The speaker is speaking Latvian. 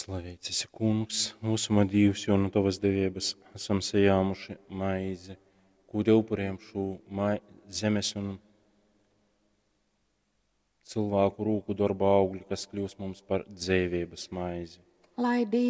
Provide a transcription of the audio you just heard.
Slavēts esi Kungs, mūsu Dievs, jo no tavas devības esam sajāmuši maizi, kuri upuriem šo zemes un cilvēku rūku darba augļi, kas kļūs mums par dzīvības maizi. Lai